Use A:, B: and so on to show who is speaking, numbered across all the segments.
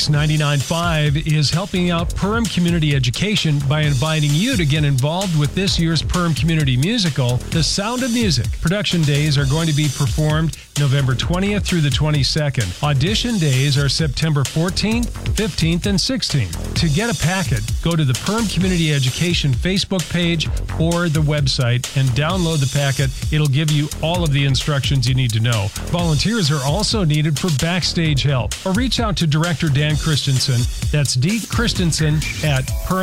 A: Mix 99.5 is helping out Perham Community Education by inviting you to get involved with this year's Perham Community Musical, The Sound of Music. Production days are going to be performed November 20th through the 22nd. Audition days are September 14th, 15th, and 16th. To get a packet, go to the Perham Community Education Facebook page or the website and download the packet. It'll give you all of the instructions you need to know. Volunteers are also needed for backstage help. Or reach out to Director Dan Christensen. That's D. Christensen at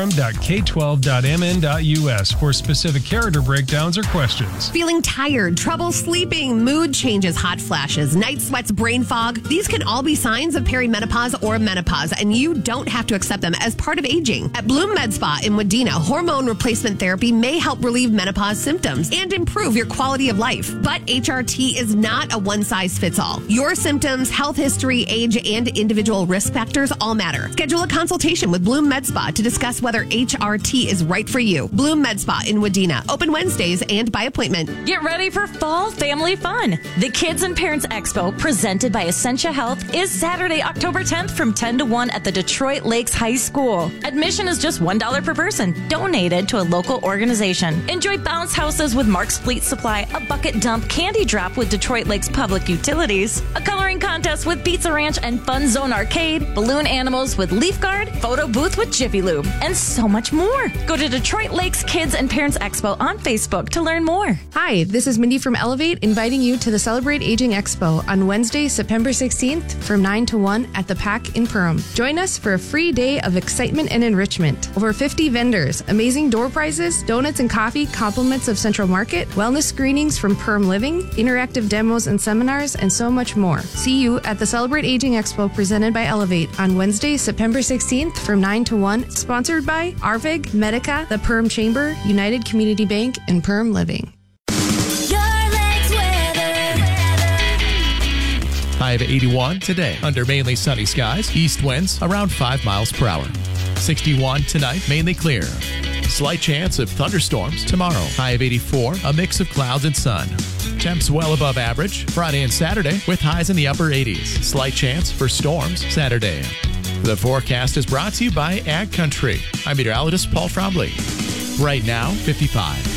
A: perham.k12.mn.us for specific character breakdowns or questions.
B: Feeling tired, trouble sleeping, mood changes, hot flashes, night sweats, brain fog. These can all be signs of perimenopause or menopause, and you don't have to accept them as part of aging. At Bloom Med Spa in Wadena, hormone replacement therapy may help relieve menopause symptoms and improve your quality of life. But HRT is not a one-size-fits-all. Your symptoms, health history, age, and individual risk factors all matter. Schedule a consultation with Bloom Med Spa to discuss whether HRT is right for you. Bloom Med Spa in Wadena. Open Wednesdays and by appointment.
C: Get ready for fall family fun. The Kids and Parents Expo, presented by Essentia Health, is Saturday, October 10th from 10 to 1 at the Detroit Lakes High School. Admission is just $1 per person, donated to a local organization. Enjoy bounce houses with Mark's Fleet Supply, a bucket dump candy drop with Detroit Lakes Public Utilities, a coloring contest with Pizza Ranch and Fun Zone Arcade, balloon animals with Leaf Guard, photo booth with Jiffy Lube, and so much more. Go to Detroit Lakes Kids and Parents Expo on Facebook to learn more.
D: Hi, this is Mindy from Elevate, inviting you to the Celebrate Aging Expo on Wednesday, September 16th from 9 to 1 at the PAC in Perham. Join us for a free day of excitement and enrichment. Over 50 vendors, amazing door prizes, donuts and coffee, compliments of Central Market, wellness screenings from Perham Living, interactive demos and seminars, and so much more. See you at the Celebrate Aging Expo presented by Elevate on Wednesday, September 16th from 9 to 1, sponsored by Arvig, Medica, the Perham Chamber, United Community Bank, and Perham Living.
E: High of 81 today under mainly sunny skies. East winds around 5 miles per hour. 61 tonight, mainly clear. Slight chance of thunderstorms tomorrow. High of 84, a mix of clouds and sun. Temps well above average Friday and Saturday with highs in the upper 80s. Slight chance for storms Saturday. The forecast is brought to you by Ag Country. I'm meteorologist Paul Frombley. Right now, 55.